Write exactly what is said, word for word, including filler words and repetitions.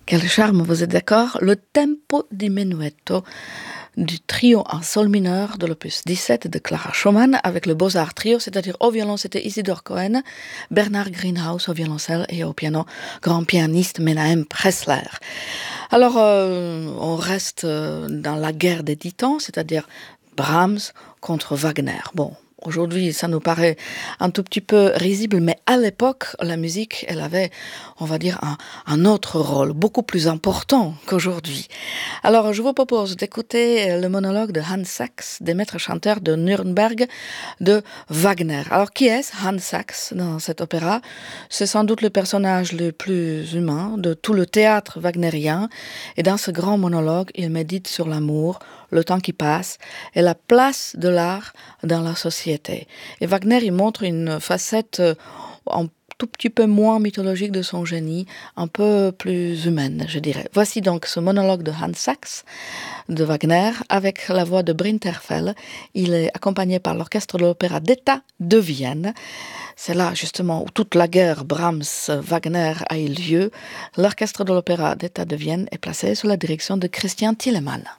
Quel charme, vous êtes d'accord? Le tempo di menuetto du trio en sol mineur de l'opus dix-sept de Clara Schumann avec le Beaux-Arts Trio, c'est-à-dire au violon c'était Isidore Cohen, Bernard Greenhouse au violoncelle et au piano, grand pianiste Menahem Pressler. Alors euh, on reste dans la guerre des titans, c'est-à-dire Brahms contre Wagner. Bon, aujourd'hui, ça nous paraît un tout petit peu risible, mais à l'époque, la musique, elle avait, on va dire, un, un autre rôle, beaucoup plus important qu'aujourd'hui. Alors, je vous propose d'écouter le monologue de Hans Sachs, des maîtres chanteurs de Nuremberg, de Wagner. Alors, qui est Hans Sachs dans cet opéra? C'est sans doute le personnage le plus humain de tout le théâtre wagnérien. Et dans ce grand monologue, il médite sur l'amour, le temps qui passe et la place de l'art dans la société. Et Wagner, il montre une facette un tout petit peu moins mythologique de son génie, un peu plus humaine, je dirais. Voici donc ce monologue de Hans Sachs, de Wagner, avec la voix de Brinterfell. Il est accompagné par l'orchestre de l'Opéra d'État de Vienne. C'est là, justement, où toute la guerre Brahms-Wagner a eu lieu. L'orchestre de l'Opéra d'État de Vienne est placé sous la direction de Christian Thielemann.